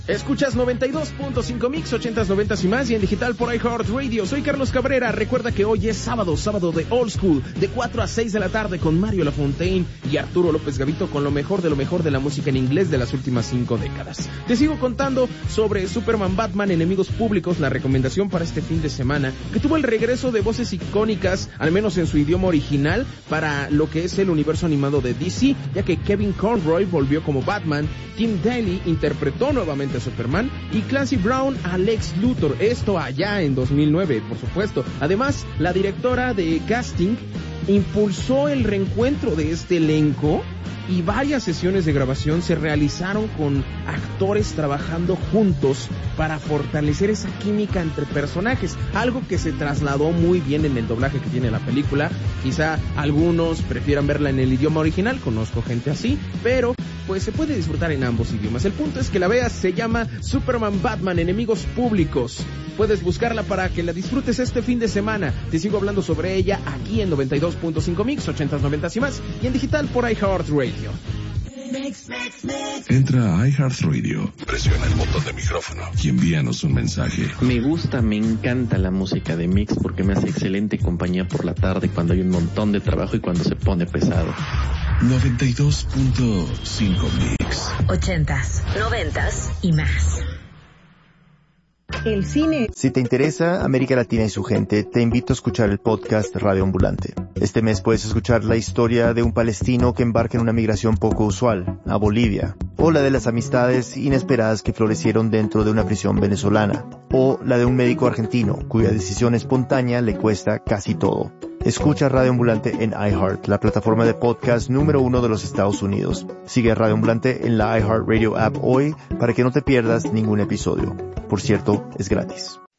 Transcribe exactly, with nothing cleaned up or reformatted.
Escuchas noventa y dos punto cinco Mix, ochentas, noventas y más, y en digital por iHeartRadio. Soy Carlos Cabrera. Recuerda que hoy es sábado, sábado de Old School, de cuatro a seis de la tarde, con Mario Lafontaine y Arturo López Gavito, con lo mejor de lo mejor de la música en inglés de las últimas cinco décadas. Te sigo contando sobre Superman, Batman, Enemigos Públicos, la recomendación para este fin de semana, que tuvo el regreso de voces icónicas, al menos en su idioma original, para lo que es el universo animado de D C, ya que Kevin Conroy volvió como Batman, Tim Daly interpretó nuevamente a Superman y Clancy Brown a Lex Luthor, esto allá en dos mil nueve, por supuesto. Además, la directora de casting impulsó el reencuentro de este elenco y varias sesiones de grabación se realizaron con actores trabajando juntos para fortalecer esa química entre personajes, algo que se trasladó muy bien en el doblaje que tiene la película. Quizá algunos prefieran verla en el idioma original, conozco gente así, pero pues se puede disfrutar en ambos idiomas. El punto es que la veas, se llama Superman, Batman, Enemigos Públicos. Puedes buscarla para que la disfrutes este fin de semana. Te sigo hablando sobre ella aquí en noventa y dos punto cinco Mix, ochentas, noventas y más, y en digital por iHeartRadio. Entra a iHeartRadio, presiona el botón de micrófono y envíanos un mensaje. Me gusta, me encanta la música de Mix porque me hace excelente compañía por la tarde cuando hay un montón de trabajo y cuando se pone pesado. noventa y dos punto cinco Mix. Ochentas, noventas y más. El cine. Si te interesa América Latina y su gente, te invito a escuchar el podcast Radio Ambulante. Este mes puedes escuchar la historia de un palestino que embarca en una migración poco usual, a Bolivia, o la de las amistades inesperadas que florecieron dentro de una prisión venezolana, o la de un médico argentino cuya decisión espontánea le cuesta casi todo. Escucha Radio Ambulante en iHeart, la plataforma de podcast número uno de los Estados Unidos. Sigue Radio Ambulante en la iHeartRadio app hoy para que no te pierdas ningún episodio. Por cierto, es gratis.